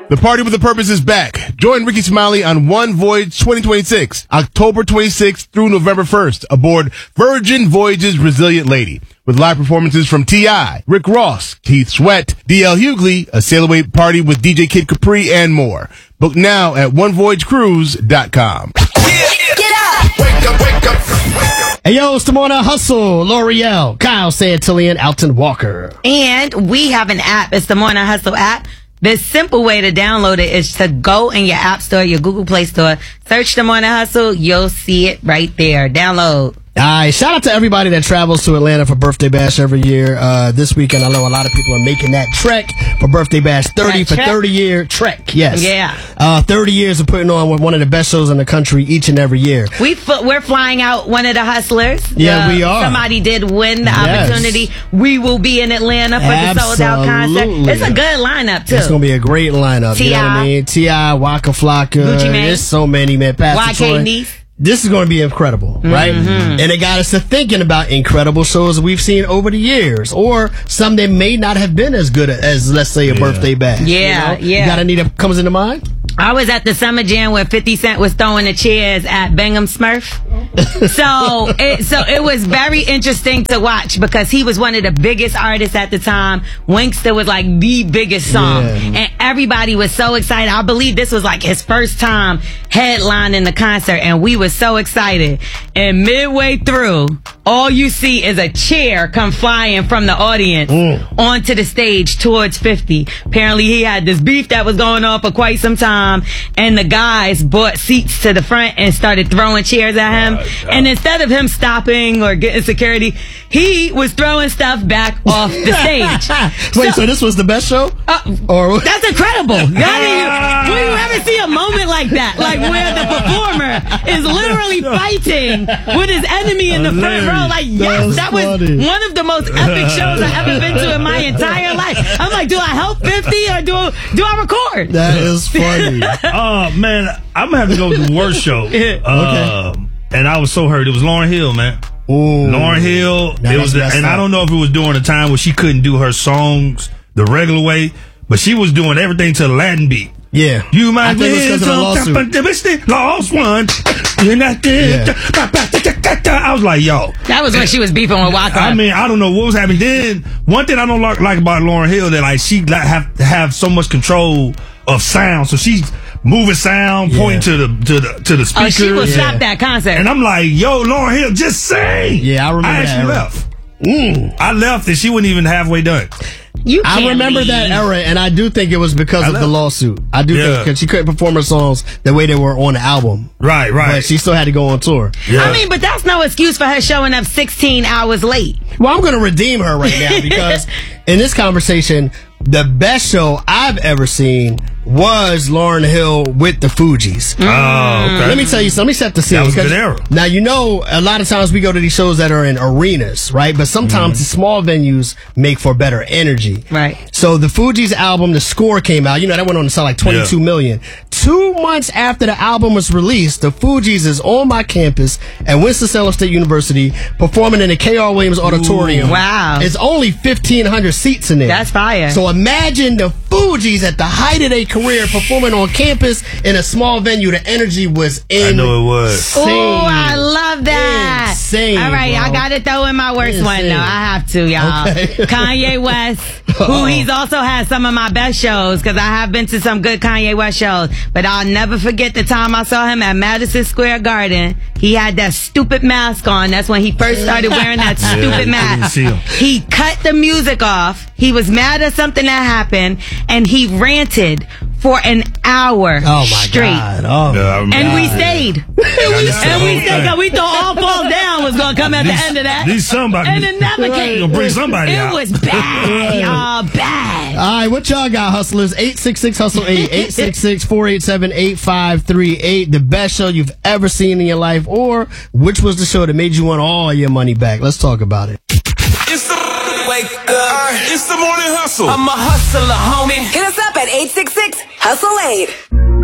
The Party with a Purpose is back. Join Ricky Smiley on One Voyage 2026, October 26th through November 1st, aboard Virgin Voyage's Resilient Lady, with live performances from T.I., Rick Ross, Keith Sweat, D.L. Hughley, a sail-away party with DJ Kid Capri, and more. Book now at onevoyagecruise.com. Get up! Wake up, wake up, wake up. Hey, yo, it's the Morning Hustle. L'Oreal, Kyle Santillan, Alton Walker. And we have an app. It's the Morning Hustle app. The simple way to download it is to go in your App Store, your Google Play Store, search the Morning Hustle. You'll see it right there. Download. All right, shout out to everybody that travels to Atlanta for Birthday Bash every year. This weekend, I know a lot of people are making that trek for Birthday Bash. 30-year trek. Yes. Yeah. 30 years of putting on one of the best shows in the country each and every year. We're flying out one of the hustlers. Yeah, we are. Somebody did win the opportunity. We will be in Atlanta for the sold out concert. It's a good lineup too. It's gonna be a great lineup. You know what I mean? T.I., Waka Flocka. Gucci Mane. There's so many, man. Pastor Troy. YK This is going to be incredible, right? And it got us to thinking about incredible shows we've seen over the years, or some that may not have been as good as, let's say, a Birthday Bash. Yeah, You got any that comes into mind? I was at the Summer Jam where 50 Cent was throwing the chairs at Bingham Smurf. So it was very interesting to watch because he was one of the biggest artists at the time. Winkster was like the biggest song. And everybody was so excited. I believe this was like his first time headlining the concert, and we were so excited. And midway through, all you see is a chair come flying from the audience onto the stage towards 50. Apparently he had this beef that was going on for quite some time, and the guys brought seats to the front and started throwing chairs at him. And instead of him stopping or getting security, he was throwing stuff back off the stage. Wait, so this was the best show? Or that's incredible. Will you ever see a moment like that? Like where the performer is literally fighting with his enemy in the front row. Like, yes, that was one of the most epic shows I've ever been to in my entire life. I'm like, do I help 50 or do I record? That is funny. Oh, man, I'm going to have to go with the worst show. Okay. And I was so hurt. It was Lauryn Hill, man. Ooh. Lauryn Hill. I don't know if it was during a time where she couldn't do her songs the regular way, but she was doing everything to the Latin beat. Yeah. You might I think it was because of the lawsuit. Lost one. I was like, yo. That was when she was beefing with Waka. I mean, I don't know what was happening. Then, one thing I don't like about Lauryn Hill, that like she have so much control of sound. So she's moving sound, pointing to the speaker. Oh, she will stop that concert. And I'm like, yo, Lauryn Hill, just sing. Yeah, I remember I actually left. I left and she wasn't even halfway done. I remember that era, and I do think it was because of the lawsuit. I do think because she couldn't perform her songs the way they were on the album. Right. But she still had to go on tour. Yeah. I mean, but that's no excuse for her showing up 16 hours late. Well, I'm going to redeem her right now because in this conversation, the best show I've ever seen was Lauryn Hill with the Fugees. Oh, okay. Let me tell you something. Let me set the scene. That was a good era. Now, you know, a lot of times we go to these shows that are in arenas, right? But sometimes the small venues make for better energy. Right. So the Fugees album, the score came out. You know, that went on to sell like 22 million. 2 months after the album was released, the Fugees is on my campus at Winston-Salem State University performing in the K.R. Williams Auditorium. Wow. It's only 1,500 seats in there. That's fire. So imagine the Fugees at the height of their career performing on campus in a small venue. The energy was insane. I know it was. Oh, I love that. Insane, all right, bro. I got to throw in my worst one, though. I have to, y'all. Okay. Kanye West, who he's also had some of my best shows, because I have been to some good Kanye West shows. But I'll never forget the time I saw him at Madison Square Garden. He had that stupid mask on. That's when he first started wearing that stupid mask. He cut the music off. He was mad at something that happened, and he ranted for an hour straight. And we stayed. And we stayed. We thought All Falls Down was going to come at the end of that. And it never came. Gonna bring somebody it out. was bad, y'all. Bad. All right, what y'all got, hustlers? 866-HUSTLE-8, 866-487-8538. The best show you've ever seen in your life, or which was the show that made you want all your money back? Let's talk about it. It's the wake up. It's the morning hustle. I'm a hustler, homie. Hit us up at 866-HUSTLE-8.